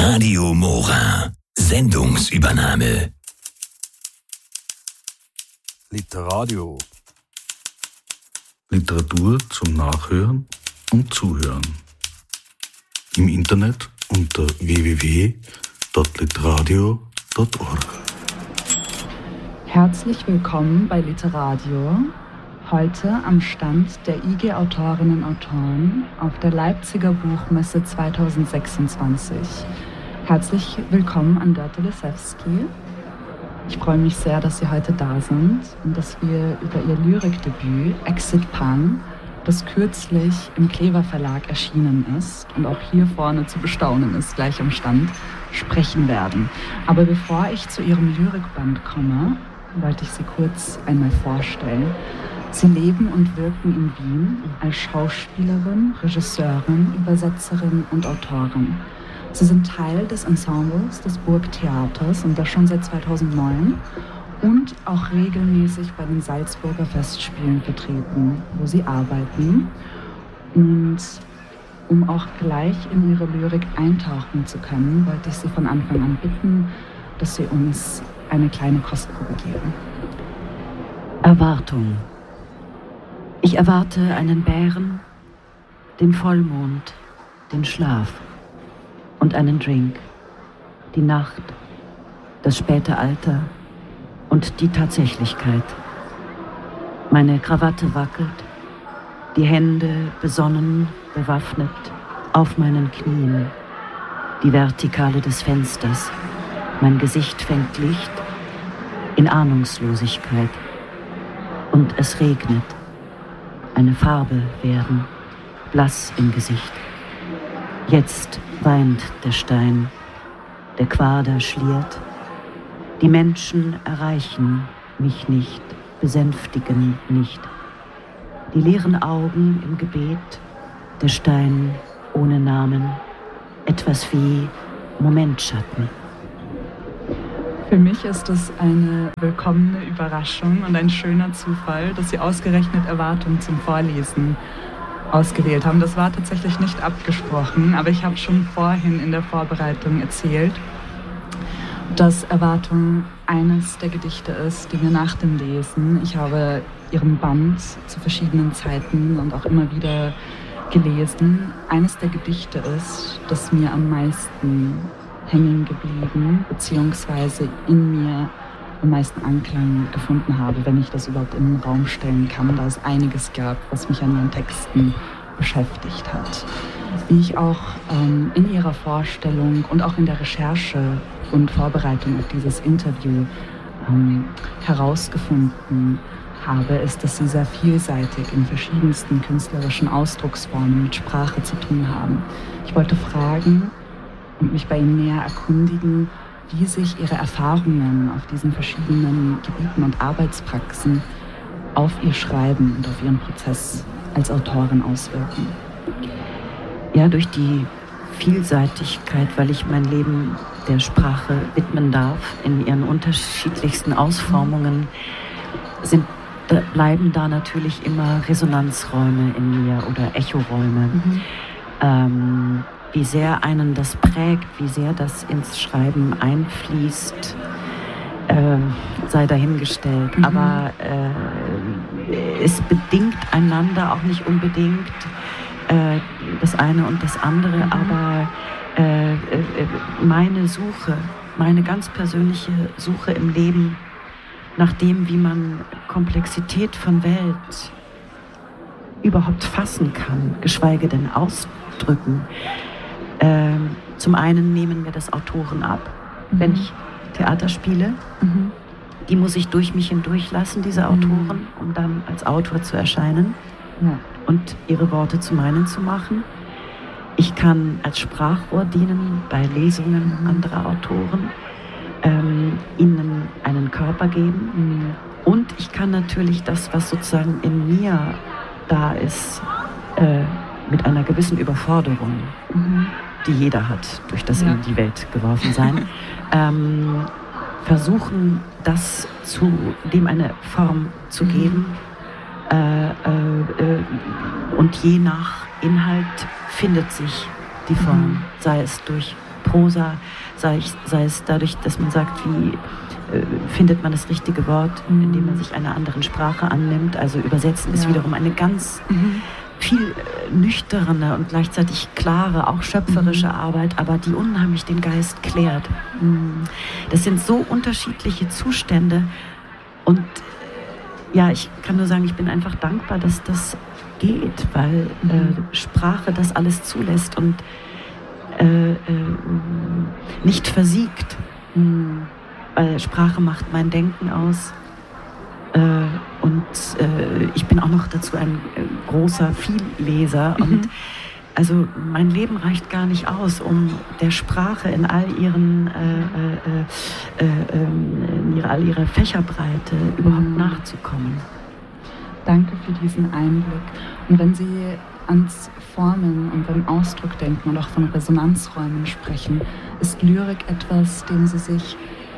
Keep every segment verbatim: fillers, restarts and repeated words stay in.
Radio Mora. Sendungsübernahme. Literadio. Literatur zum Nachhören und Zuhören. Im Internet unter w w w punkt literadio punkt org. Herzlich willkommen bei Literadio. Heute am Stand der I G Autorinnen und Autoren auf der Leipziger Buchmesse zwanzig sechsundzwanzig. Herzlich willkommen an Dörte Lisewski. Ich freue mich sehr, dass Sie heute da sind und dass wir über Ihr Lyrikdebüt Exit Pan, das kürzlich im Klever Verlag erschienen ist und auch hier vorne zu bestaunen ist, gleich am Stand, sprechen werden. Aber bevor ich zu Ihrem Lyrikband komme, wollte ich Sie kurz einmal vorstellen. Sie leben und wirken in Wien als Schauspielerin, Regisseurin, Übersetzerin und Autorin. Sie sind Teil des Ensembles des Burgtheaters und das schon seit zweitausendneun und auch regelmäßig bei den Salzburger Festspielen vertreten, wo sie arbeiten. Und um auch gleich in ihre Lyrik eintauchen zu können, wollte ich Sie von Anfang an bitten, dass Sie uns eine kleine Kostprobe geben. Erwartung. Ich erwarte einen Bären, den Vollmond, den Schlaf und einen Drink, die Nacht, das späte Alter und die Tatsächlichkeit. Meine Krawatte wackelt, die Hände besonnen, bewaffnet, auf meinen Knien, die Vertikale des Fensters. Mein Gesicht fängt Licht in Ahnungslosigkeit und es regnet. Eine Farbe werden, blass im Gesicht. Jetzt weint der Stein, der Quader schliert. Die Menschen erreichen mich nicht, besänftigen nicht. Die leeren Augen im Gebet, der Stein ohne Namen, etwas wie Momentschatten. Für mich ist es eine willkommene Überraschung und ein schöner Zufall, dass Sie ausgerechnet Erwartung zum Vorlesen ausgewählt haben. Das war tatsächlich nicht abgesprochen, aber ich habe schon vorhin in der Vorbereitung erzählt, dass Erwartung eines der Gedichte ist, die mir nach dem Lesen, ich habe Ihren Band zu verschiedenen Zeiten und auch immer wieder gelesen, eines der Gedichte ist, das mir am meisten hängen geblieben, beziehungsweise in mir am meisten Anklang gefunden habe, wenn ich das überhaupt in den Raum stellen kann, da es einiges gab, was mich an ihren Texten beschäftigt hat. Wie ich auch ähm, in ihrer Vorstellung und auch in der Recherche und Vorbereitung auf dieses Interview ähm, herausgefunden habe, ist, dass sie sehr vielseitig in verschiedensten künstlerischen Ausdrucksformen mit Sprache zu tun haben. Ich wollte fragen und mich bei Ihnen näher erkundigen, wie sich Ihre Erfahrungen auf diesen verschiedenen Gebieten und Arbeitspraxen auf Ihr Schreiben und auf Ihren Prozess als Autorin auswirken. Ja, durch die Vielseitigkeit, weil ich mein Leben der Sprache widmen darf, in ihren unterschiedlichsten Ausformungen, sind, bleiben da natürlich immer Resonanzräume in mir oder Echoräume. Mhm. Ähm, Wie sehr einen das prägt, wie sehr das ins Schreiben einfließt, äh, sei dahingestellt. Mhm. Aber äh, es bedingt einander auch nicht unbedingt, äh, das eine und das andere. Mhm. Aber äh, äh, meine Suche, meine ganz persönliche Suche im Leben nach dem, wie man Komplexität von Welt überhaupt fassen kann, geschweige denn ausdrücken. Ähm, zum einen nehmen mir das Autoren ab, mhm. wenn ich Theater spiele. Mhm. Die muss ich durch mich hindurch lassen, diese Autoren, mhm. um dann als Autor zu erscheinen ja. und ihre Worte zu meinen zu machen. Ich kann als Sprachrohr dienen bei Lesungen mhm. anderer Autoren, ähm, ihnen einen Körper geben. Mhm. Und ich kann natürlich das, was sozusagen in mir da ist, äh, mit einer gewissen Überforderung, mhm. die jeder hat, durch das ja. in die Welt geworfen sein, ähm, versuchen, das zu, dem eine Form zu mhm. geben. Äh, äh, äh, und je nach Inhalt findet sich die Form, mhm. sei es durch Prosa, sei, ich, sei es dadurch, dass man sagt, wie äh, findet man das richtige Wort, mhm. indem man sich einer anderen Sprache annimmt. Also übersetzen ja. ist wiederum eine ganz mhm. viel äh, nüchterne und gleichzeitig klare, auch schöpferische mhm. Arbeit, aber die unheimlich den Geist klärt. Mhm. Das sind so unterschiedliche Zustände und äh, ja, ich kann nur sagen, ich bin einfach dankbar, dass das geht, weil mhm. äh, Sprache das alles zulässt und äh, äh, nicht versiegt. Mhm. Weil Sprache macht mein Denken aus. Äh, und äh, ich bin auch noch dazu ein äh, großer Vielleser. Mhm. Und also mein Leben reicht gar nicht aus, um der Sprache in all ihren äh, äh, äh, in ihrer, all ihrer Fächerbreite überhaupt mhm. nachzukommen. Danke für diesen Einblick. Und wenn Sie ans Formen und beim Ausdruck denken und auch von Resonanzräumen sprechen, ist Lyrik etwas, dem Sie sich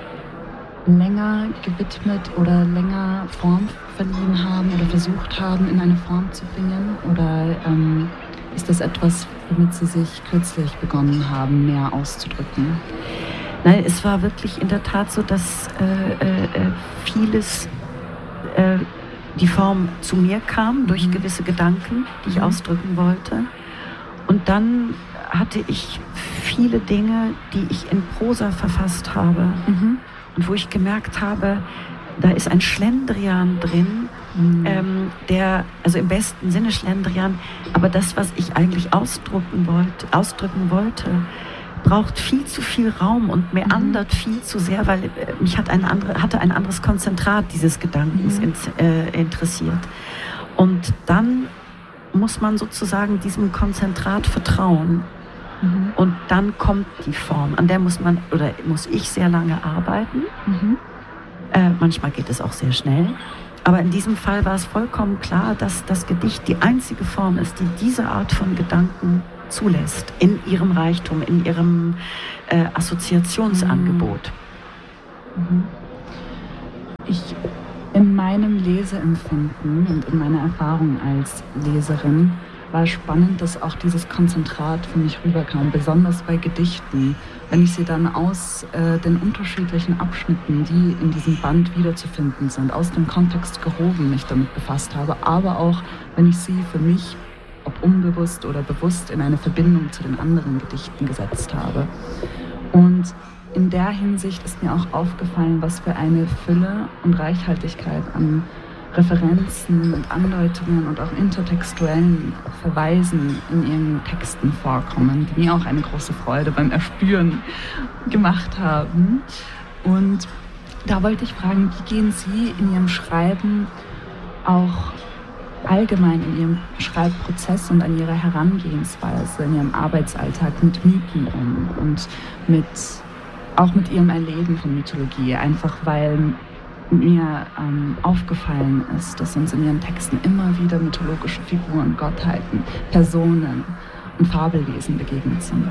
länger gewidmet oder länger Form verliehen haben oder versucht haben, in eine Form zu bringen? Oder ähm, ist das etwas, womit Sie sich kürzlich begonnen haben, mehr auszudrücken? Nein, es war wirklich in der Tat so, dass äh, äh, vieles, äh, die Form zu mir kam durch mhm. gewisse Gedanken, die ich mhm. ausdrücken wollte. Und dann hatte ich viele Dinge, die ich in Prosa verfasst habe. Mhm. Und wo ich gemerkt habe, da ist ein Schlendrian drin, mhm. ähm, der, also im besten Sinne Schlendrian, aber das, was ich eigentlich ausdrücken wollte, ausdrücken wollte, braucht viel zu viel Raum und meandert mhm. viel zu sehr, weil äh, mich hat ein andere, hatte ein anderes Konzentrat dieses Gedankens mhm. in, äh, interessiert. Und dann muss man sozusagen diesem Konzentrat vertrauen. Mhm. Und dann kommt die Form, an der muss man oder muss ich sehr lange arbeiten. Mhm. Äh, manchmal geht es auch sehr schnell. Aber in diesem Fall war es vollkommen klar, dass das Gedicht die einzige Form ist, die diese Art von Gedanken zulässt, in ihrem Reichtum, in ihrem äh, Assoziationsangebot. Mhm. Ich, in meinem Leseempfinden und in meiner Erfahrung als Leserin war spannend, dass auch dieses Konzentrat für mich rüberkam, besonders bei Gedichten. Wenn ich sie dann aus äh, den unterschiedlichen Abschnitten, die in diesem Band wiederzufinden sind, aus dem Kontext gehoben mich damit befasst habe, aber auch, wenn ich sie für mich, ob unbewusst oder bewusst, in eine Verbindung zu den anderen Gedichten gesetzt habe. Und in der Hinsicht ist mir auch aufgefallen, was für eine Fülle und Reichhaltigkeit an Referenzen und Andeutungen und auch intertextuellen Verweisen in ihren Texten vorkommen, die mir auch eine große Freude beim Erspüren gemacht haben. Und da wollte ich fragen, wie gehen Sie in Ihrem Schreiben auch allgemein in Ihrem Schreibprozess und an Ihrer Herangehensweise, in Ihrem Arbeitsalltag mit Mythen um und mit, auch mit Ihrem Erleben von Mythologie, einfach weil mir ähm, aufgefallen ist, dass uns in Ihren Texten immer wieder mythologische Figuren, Gottheiten, Personen und Fabelwesen begegnet sind.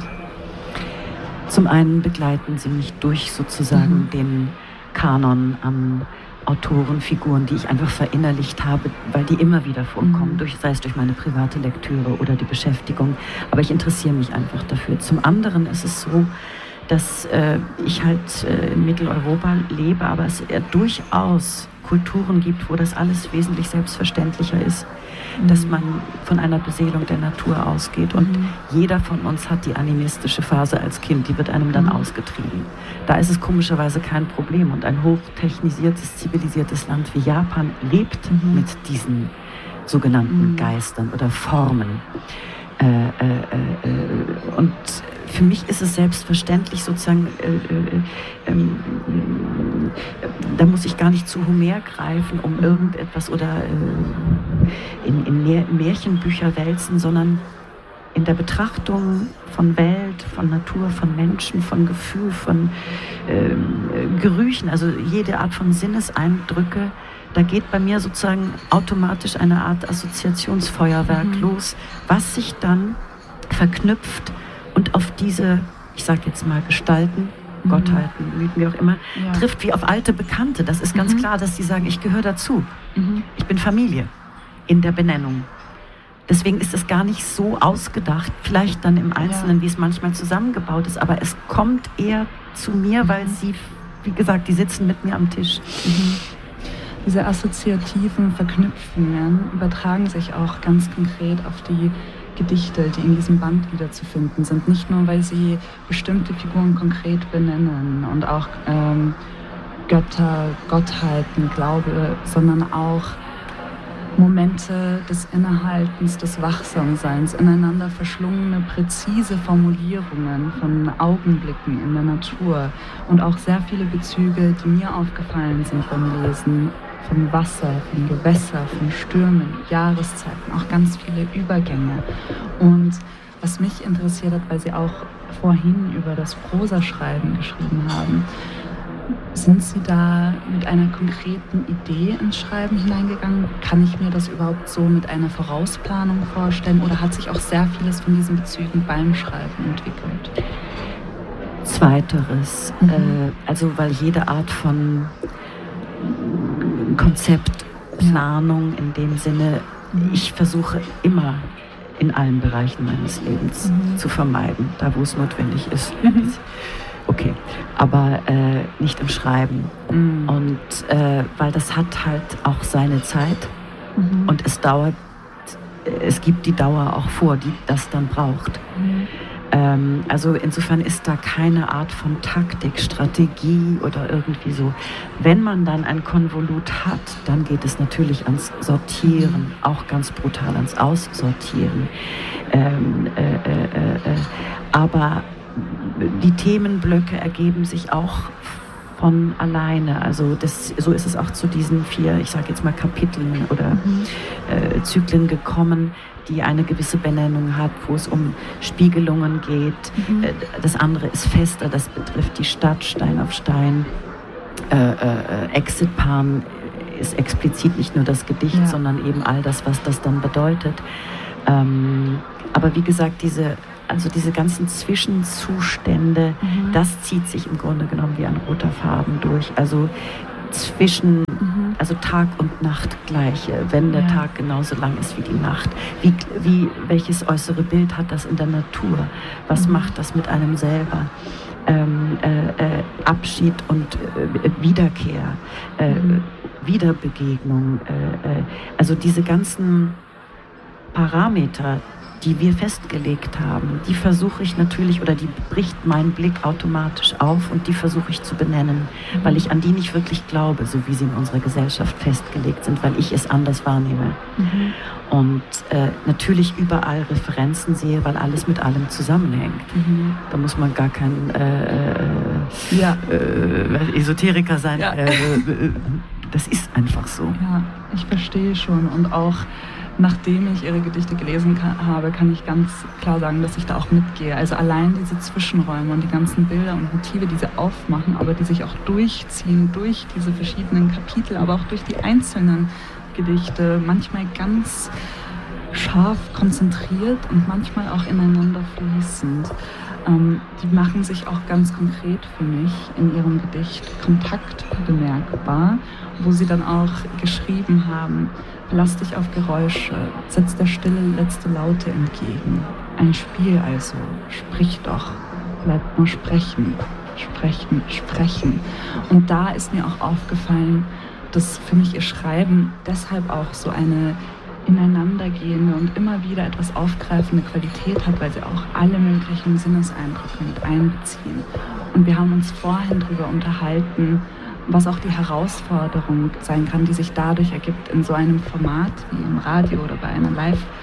Zum einen begleiten sie mich durch sozusagen mhm. den Kanon an Autorenfiguren, die ich einfach verinnerlicht habe, weil die immer wieder vorkommen, mhm. durch, sei es durch meine private Lektüre oder die Beschäftigung. Aber ich interessiere mich einfach dafür. Zum anderen ist es so, dass äh, ich halt äh, in Mitteleuropa lebe, aber es äh, durchaus Kulturen gibt, wo das alles wesentlich selbstverständlicher ist, mhm. dass man von einer Beseelung der Natur ausgeht. Und mhm. jeder von uns hat die animistische Phase als Kind, die wird einem dann mhm. ausgetrieben. Da ist es komischerweise kein Problem. Und ein hochtechnisiertes, zivilisiertes Land wie Japan lebt mhm. mit diesen sogenannten mhm. Geistern oder Formen. Äh, äh, äh, und für mich ist es selbstverständlich sozusagen, äh, äh, äh, da muss ich gar nicht zu Homer greifen, um irgendetwas oder äh, in, in Märchenbücher wälzen, sondern in der Betrachtung von Welt, von Natur, von Menschen, von Gefühl, von äh, Gerüchen, also jede Art von Sinneseindrücke, da geht bei mir sozusagen automatisch eine Art Assoziationsfeuerwerk mhm. los, was sich dann verknüpft und auf diese, ich sage jetzt mal Gestalten, mhm. Gottheiten, Mythen, wie auch immer, ja. trifft wie auf alte Bekannte. Das ist ganz mhm. klar, dass sie sagen, ich gehöre dazu. Mhm. Ich bin Familie in der Benennung deswegen ist es gar nicht so ausgedacht, vielleicht dann im Einzelnen, ja. wie es manchmal zusammengebaut ist, aber es kommt eher zu mir, weil sie, wie gesagt, die sitzen mit mir am Tisch. Mhm. Diese assoziativen Verknüpfungen übertragen sich auch ganz konkret auf die Gedichte, die in diesem Band wiederzufinden sind. Nicht nur, weil sie bestimmte Figuren konkret benennen und auch ähm, Götter, Gottheiten, Glaube, sondern auch Momente des Innehaltens, des Wachsamseins, ineinander verschlungene, präzise Formulierungen von Augenblicken in der Natur und auch sehr viele Bezüge, die mir aufgefallen sind beim Lesen, von Wasser, von Gewässer, von Stürmen, Jahreszeiten, auch ganz viele Übergänge. Und was mich interessiert hat, weil Sie auch vorhin über das Prosaschreiben geschrieben haben, sind Sie da mit einer konkreten Idee ins Schreiben hineingegangen? Kann ich mir das überhaupt so mit einer Vorausplanung vorstellen oder hat sich auch sehr vieles von diesen Bezügen beim Schreiben entwickelt? Zweiteres, mhm. äh, also weil jede Art von Konzept, Planung in dem Sinne, ich versuche immer in allen Bereichen meines Lebens mhm. zu vermeiden, da wo es notwendig ist. Mhm. Okay, aber äh, nicht im Schreiben. Mhm. Und äh, weil das hat halt auch seine Zeit mhm. und es dauert, es gibt die Dauer auch vor, die das dann braucht. Mhm. Ähm, also insofern ist da keine Art von Taktik, Strategie oder irgendwie so. Wenn man dann ein Konvolut hat, dann geht es natürlich ans Sortieren, mhm. auch ganz brutal ans Aussortieren. Ähm, äh, äh, äh, aber die Themenblöcke ergeben sich auch von alleine. Also das, so ist es auch zu diesen vier, ich sage jetzt mal Kapiteln oder mhm. äh, Zyklen gekommen, die eine gewisse Benennung hat, wo es um Spiegelungen geht. Mhm. Äh, das andere ist fester, das betrifft die Stadt, Stein auf Stein. Äh, äh, Exit-Pan ist explizit nicht nur das Gedicht, ja. sondern eben all das, was das dann bedeutet. Ähm, aber wie gesagt, diese Also diese ganzen Zwischenzustände, mhm. das zieht sich im Grunde genommen wie ein roter Faden durch. Also zwischen, mhm. also Tag und Nacht gleiche, wenn der ja. Tag genauso lang ist wie die Nacht. Wie, wie, welches äußere Bild hat das in der Natur? Was mhm. macht das mit einem selber? Ähm, äh, äh, Abschied und äh, Wiederkehr, äh, mhm. Wiederbegegnung. Äh, äh, also diese ganzen Parameter, die wir festgelegt haben, die versuche ich natürlich, oder die bricht mein Blick automatisch auf und die versuche ich zu benennen, mhm. weil ich an die nicht wirklich glaube, so wie sie in unserer Gesellschaft festgelegt sind, weil ich es anders wahrnehme. Mhm. Und äh, natürlich überall Referenzen sehe, weil alles mit allem zusammenhängt. Mhm. Da muss man gar kein äh, äh, ja. äh, Esoteriker sein. Ja. Äh, äh, das ist einfach so. Ja, ich verstehe schon. Und auch nachdem ich Ihre Gedichte gelesen kann, habe, kann ich ganz klar sagen, dass ich da auch mitgehe. Also allein diese Zwischenräume und die ganzen Bilder und Motive, die sie aufmachen, aber die sich auch durchziehen durch diese verschiedenen Kapitel, aber auch durch die einzelnen Gedichte, manchmal ganz scharf konzentriert und manchmal auch ineinander fließend. Ähm, die machen sich auch ganz konkret für mich in ihrem Gedicht Kontakt bemerkbar, wo sie dann auch geschrieben haben: Lass dich auf Geräusche, setz der Stille letzte Laute entgegen. Ein Spiel also, sprich doch, bleib nur sprechen, sprechen, sprechen. Und da ist mir auch aufgefallen, dass für mich ihr Schreiben deshalb auch so eine ineinandergehende und immer wieder etwas aufgreifende Qualität hat, weil sie auch alle möglichen Sinneseindrücke mit einbeziehen. Und wir haben uns vorhin darüber unterhalten, was auch die Herausforderung sein kann, die sich dadurch ergibt, in so einem Format wie im Radio oder bei einer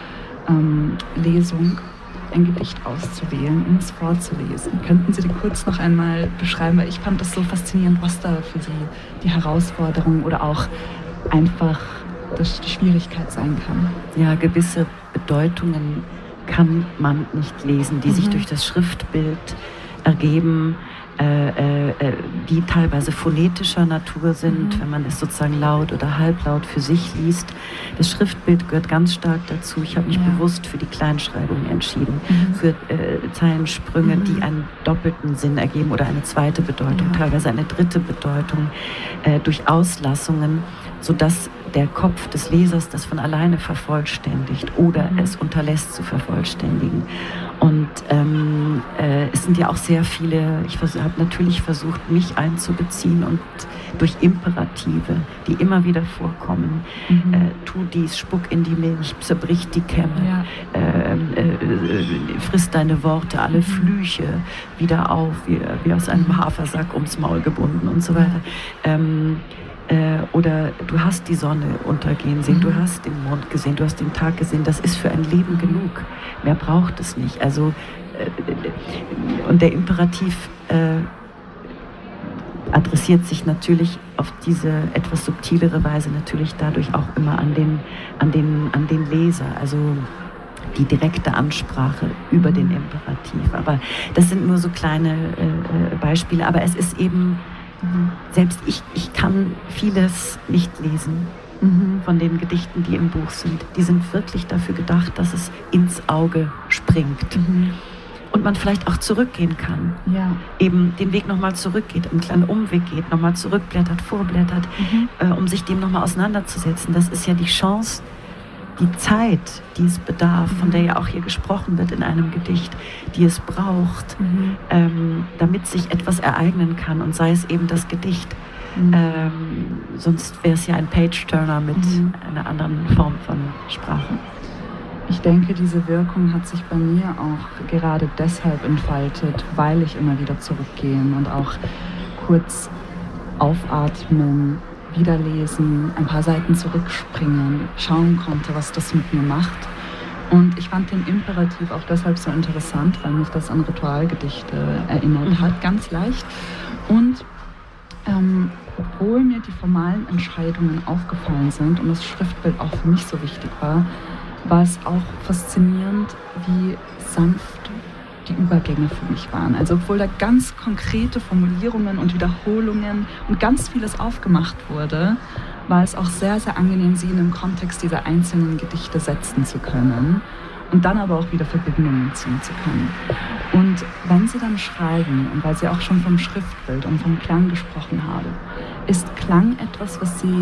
Live-Lesung ähm, ein Gedicht auszuwählen und es vorzulesen. Könnten Sie die kurz noch einmal beschreiben? Weil ich fand das so faszinierend, was da für Sie die Herausforderung oder auch einfach das die Schwierigkeit sein kann. Ja, gewisse Bedeutungen kann man nicht lesen, die mhm. sich durch das Schriftbild ergeben, Äh, äh, die teilweise phonetischer Natur sind, mhm. wenn man es sozusagen laut oder halblaut für sich liest. Das Schriftbild gehört ganz stark dazu. Ich habe mich ja. bewusst für die Kleinschreibung entschieden, mhm. für äh, Zeilensprünge, mhm. die einen doppelten Sinn ergeben oder eine zweite Bedeutung, ja. teilweise eine dritte Bedeutung äh, durch Auslassungen, sodass der Kopf des Lesers das von alleine vervollständigt oder Mhm. es unterlässt zu vervollständigen. Und ähm, äh, es sind ja auch sehr viele, ich habe natürlich versucht, mich einzubeziehen und durch Imperative, die immer wieder vorkommen, Mhm. äh, tu dies, spuck in die Milch, zerbrich die Kämme, Ja. äh, äh, äh, friss deine Worte, alle Flüche wieder auf, wie, wie aus einem Hafersack ums Maul gebunden und so weiter. Ähm, äh, oder du hast die Sonne untergehen sehen, Mhm. du hast den Mond gesehen, du hast den Tag gesehen, das ist für ein Leben genug. Mehr braucht es nicht. Also, äh, und der Imperativ äh, adressiert sich natürlich auf diese etwas subtilere Weise natürlich dadurch auch immer an den, an den, an den Leser. Also die direkte Ansprache über den Imperativ. Aber das sind nur so kleine äh, Beispiele. Aber es ist eben, selbst ich, ich kann vieles nicht lesen Mhm. von den Gedichten, die im Buch sind. Die sind wirklich dafür gedacht, dass es ins Auge springt. Mhm. Und man vielleicht auch zurückgehen kann. Ja. Eben den Weg nochmal zurückgeht, einen kleinen Umweg geht, nochmal zurückblättert, vorblättert, Mhm. äh, um sich dem nochmal auseinanderzusetzen. Das ist ja die Chance, die Zeit, die es bedarf, von der ja auch hier gesprochen wird in einem Gedicht, die es braucht, Mhm. ähm, damit sich etwas ereignen kann und sei es eben das Gedicht. Mhm. Ähm, sonst wäre es ja ein Page-Turner mit Mhm. einer anderen Form von Sprache. Ich denke, diese Wirkung hat sich bei mir auch gerade deshalb entfaltet, weil ich immer wieder zurückgehen und auch kurz aufatmen, wiederlesen, ein paar Seiten zurückspringen, schauen konnte, was das mit mir macht. Und ich fand den Imperativ auch deshalb so interessant, weil mich das an Ritualgedichte erinnert Mhm. hat, ganz leicht. Und ähm, obwohl mir die formalen Entscheidungen aufgefallen sind und das Schriftbild auch für mich so wichtig war, war es auch faszinierend, wie sanft die Übergänge für mich waren. Also obwohl da ganz konkrete Formulierungen und Wiederholungen und ganz vieles aufgemacht wurde, war es auch sehr, sehr angenehm, sie in den Kontext dieser einzelnen Gedichte setzen zu können und dann aber auch wieder Verbindungen ziehen zu können. Und wenn sie dann schreiben, und weil sie auch schon vom Schriftbild und vom Klang gesprochen haben, ist Klang etwas, was sie